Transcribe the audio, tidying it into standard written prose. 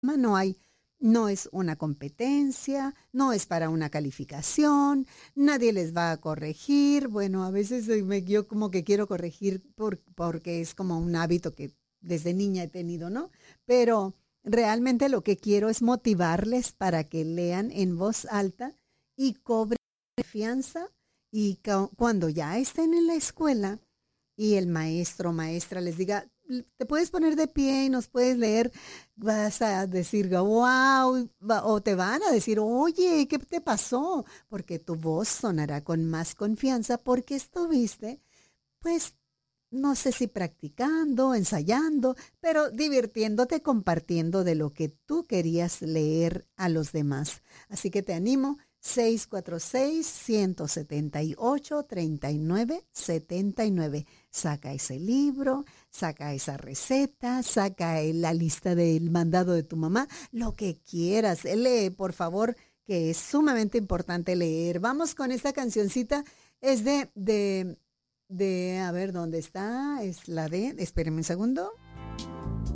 no hay, no es una competencia, no es para una calificación, nadie les va a corregir. Bueno, a veces yo como que quiero corregir porque es como un hábito que desde niña he tenido, ¿no? Pero realmente lo que quiero es motivarles para que lean en voz alta y cobren confianza y cuando ya estén en la escuela y el maestro o maestra les diga, te puedes poner de pie y nos puedes leer, vas a decir, wow, o te van a decir, oye, ¿qué te pasó? Porque tu voz sonará con más confianza porque estuviste, pues, no sé si practicando, ensayando, pero divirtiéndote, compartiendo de lo que tú querías leer a los demás. Así que te animo, 646-178-3979. Saca ese libro, saca esa receta, saca la lista del mandado de tu mamá, lo que quieras. Lee, por favor, que es sumamente importante leer. Vamos con esta cancioncita. Es a ver, ¿dónde está? Es la de, espérenme un segundo.